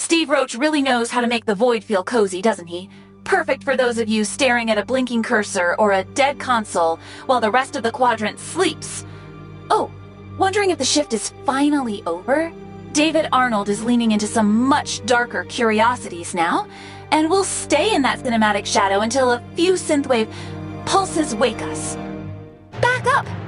Steve Roach really knows how to make the void feel cozy, doesn't he? Perfect for those of you staring at a blinking cursor or a dead console while the rest of the quadrant sleeps. Oh, wondering if the shift is finally over? David Arnold is leaning into some much darker curiosities now, and we'll stay in that cinematic shadow until a few synthwave pulses wake us. Back up!